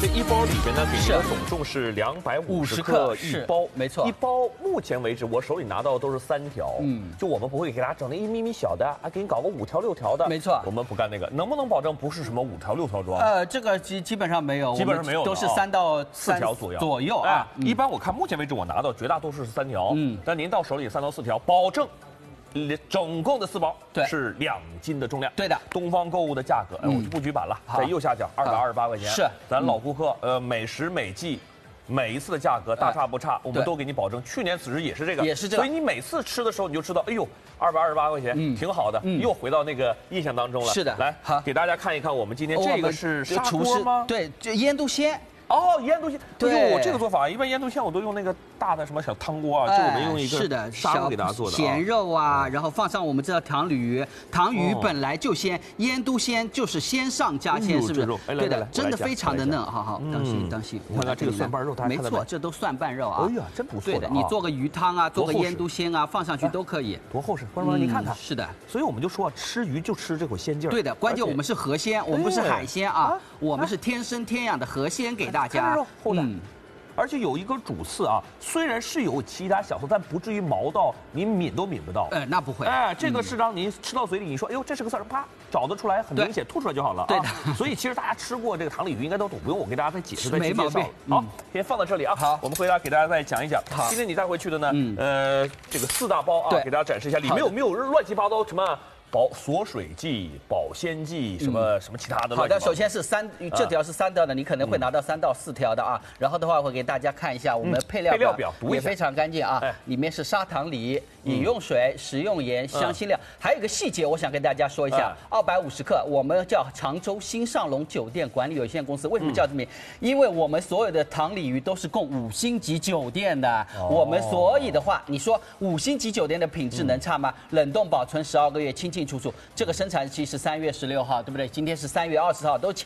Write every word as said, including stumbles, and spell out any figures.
这一包里边呢，给您的总重是两百五十克一包， 没错。 一包目前为止，我手里拿到的都是三条，嗯，就我们不会给大家整那一咪咪小的啊，给你搞个五条六条的， 没错， 我们不干那个。能不能保证不是什么五条六条装？ 呃，这个基基本上没有， 基本上没有， 都是三到四条左右左右啊。 一般我看目前为止我拿到绝大多数是三条，嗯，但您到手里三到四条，保证。总共的四包是两斤的重量， 对的。 东方购物的价格，哎，我就不举版了，在右下角二百二十八块钱， 是咱老顾客，呃，每时每季。每一次的价格大差不差，我们都给你保证。去年此时也是这个， 也是这个， 所以你每次吃的时候你就知道，哎呦，二百二十八块钱，挺好的，又回到那个印象当中了。 是的， 来，好，给大家看一看，我们今天这个是砂锅吗？ 对，就腌笃鲜。 哦，腌笃鲜， 对， 我这个做法，一般腌笃鲜我都用那个大的什么小汤锅啊，这我们用一个是的砂锅给大家做的咸肉啊，然后放上我们这糖鱼，糖鱼本来就鲜，腌笃鲜就是鲜上加鲜，是不是？对的，真的非常的嫩，好好，当心当心。 你看看这个蒜瓣肉， 没错，这都蒜瓣肉啊。 哎呀，真不错。 对的，你做个鱼汤啊，做个腌笃鲜啊，放上去都可以。 多厚实，观众朋友，你看看。 是的， 所以我们就说吃鱼就吃这口鲜劲儿。 对的，关键我们是河鲜，我们不是海鲜啊，我们是天生天养的河鲜给大家。 厚的。嗯，而且有一根主刺啊，虽然是有其他小刺，但不至于毛到你抿都抿不到。 呃，那不会。 哎，这个是让您吃到嘴里，你说，哎呦，这是个刺儿，啪找得出来，很明显，吐出来就好了。 对的。 所以其实大家吃过这个糖鲤鱼应该都懂，不用我给大家再解释再没介绍。好，先放到这里啊。 好， 我们回来给大家再讲一讲。好，今天你带回去的呢，呃，这个四大包啊，给大家展示一下，里面有没有乱七八糟什么？保锁水剂、保鲜剂，什么、嗯、什么其他的。 好的，首先是三，这条是三条的，你可能会拿到三到四条的啊。然后的话，会给大家看一下我们配料表，配料表也非常干净啊。哎、里面是砂糖梨、饮用水、食用盐、香辛料，嗯、还有一个细节，我想跟大家说一下，二百五十克，我们叫常州新上龙酒店管理有限公司，为什么叫这名？嗯、因为我们所有的糖鲤鱼都是供五星级酒店的，哦、我们所以的话，你说五星级酒店的品质能差吗？嗯、冷冻保存十二个月，清清楚楚，这个生产期是三月十六号，对不对？今天是三月二十号，都前。